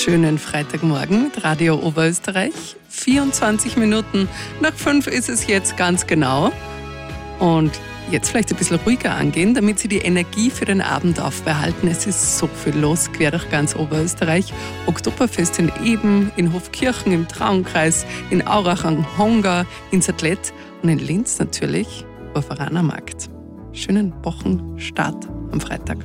Schönen Freitagmorgen mit Radio Oberösterreich. 24 Minuten nach 5 ist es jetzt ganz genau. Und jetzt vielleicht ein bisschen ruhiger angehen, damit Sie die Energie für den Abend aufbehalten. Es ist so viel los, quer durch ganz Oberösterreich. Oktoberfest in Eben, in Hofkirchen, im Traunkreis, in Aurach am Honga, in Sattlet und in Linz natürlich, Urveranermarkt. Schönen Wochenstart am Freitag.